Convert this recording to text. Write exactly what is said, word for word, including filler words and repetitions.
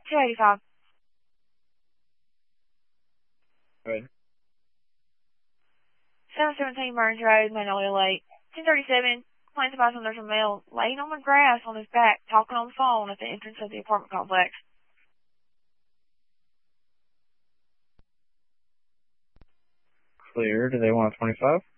two eighty-five. Good. seven seventeen Burns Road, Magnolia Lake. ten thirty-seven, complaints about some there's a male laying on the grass on his back, talking on the phone at the entrance of the apartment complex. Clear. Do they want a twenty-five?